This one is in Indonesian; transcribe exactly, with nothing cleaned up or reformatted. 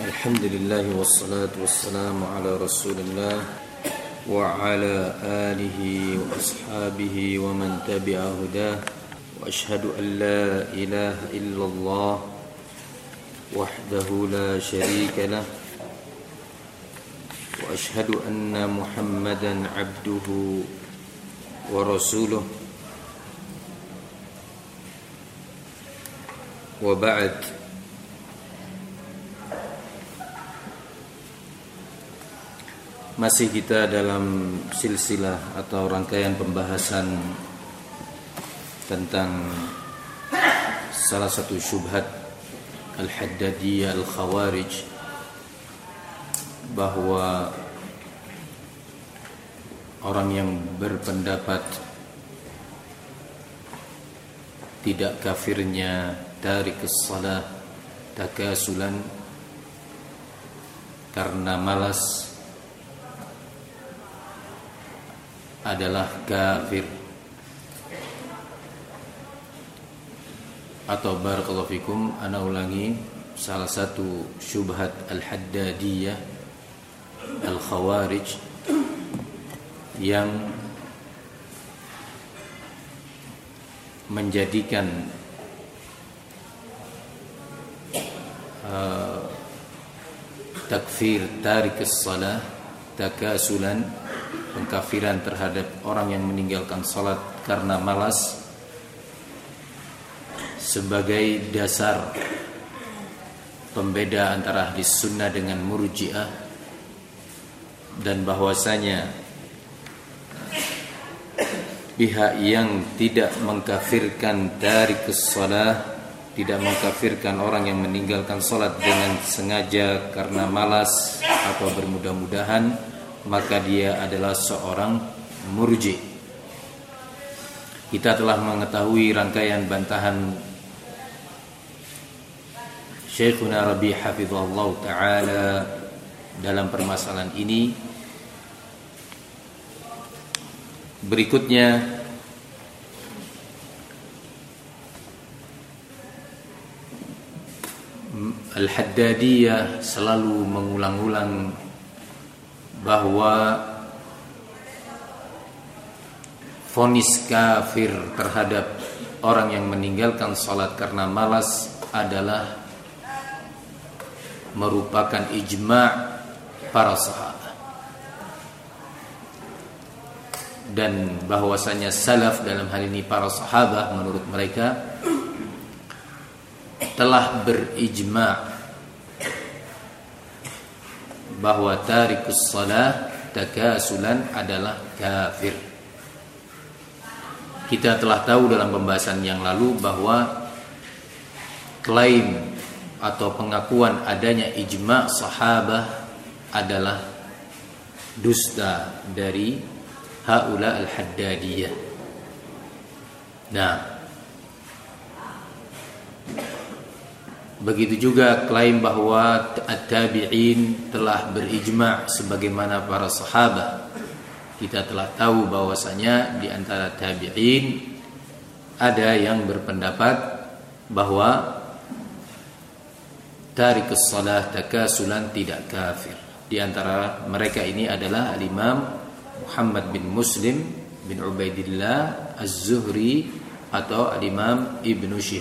Alhamdulillah wassalatu wassalamu ala Rasulillah wa ala alihi wa ashabihi wa man tabi'a hudah wa ashhadu an la ilaha illallah wahdahu la syarika lah wa ashhadu anna Muhammadan abduhu wa rasuluh wa ba'd. Masih kita dalam silsilah atau rangkaian pembahasan tentang salah satu syubhat Al-Haddadiyah Al-Khawarij, bahwa orang yang berpendapat tidak kafirnya tarikus shalah takasulan karena malas adalah kafir, atau barakallahu fikum, ana ulangi, salah satu syubhat Al-Haddadiyah Al-Khawarij yang menjadikan uh, takfir tarikus shalah takasulan, pengkafiran terhadap orang yang meninggalkan salat karena malas, sebagai dasar pembeda antara ahli sunnah dengan murji'ah, dan bahwasanya pihak yang tidak mengkafirkan tarikus shalah, tidak mengkafirkan orang yang meninggalkan salat dengan sengaja karena malas atau bermudah-mudahan, maka dia adalah seorang murji. Kita telah mengetahui rangkaian bantahan Syekhuna Rabi' hafizahullah ta'ala dalam permasalahan ini. Berikutnya Al-Haddadiyah selalu mengulang-ulang bahwa vonis kafir terhadap orang yang meninggalkan salat karena malas adalah merupakan ijma' para sahabat, dan bahwasanya salaf, dalam hal ini para sahabat, menurut mereka telah berijma' bahwa tarikus shalah takasulan adalah kafir. Kita telah tahu dalam pembahasan yang lalu bahwa klaim atau pengakuan adanya ijma' sahabah adalah dusta dari haula al-Haddadiyah. Nah, begitu juga klaim bahwa at-tabi'in telah berijma' sebagaimana para sahabat. Kita telah tahu bahwasanya di antara tabi'in ada yang berpendapat bahwa tarikus shalah takasulan tidak kafir. Di antara mereka ini adalah Al-Imam Muhammad bin Muslim bin Ubaidillah Az-Zuhri atau Al-Imam Ibnu Syihab